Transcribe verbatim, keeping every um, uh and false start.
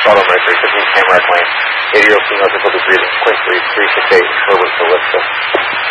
Delta Mercury, fifteen Tamarack Lane. eighty-year-old female difficulty breathing. Quincy, three six eight, Herbert, Calista.